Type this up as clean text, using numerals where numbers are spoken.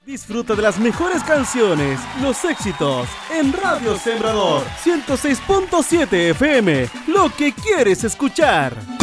Disfruta de las mejores canciones, los éxitos, en Radio Sembrador 106.7 FM, lo que quieres escuchar.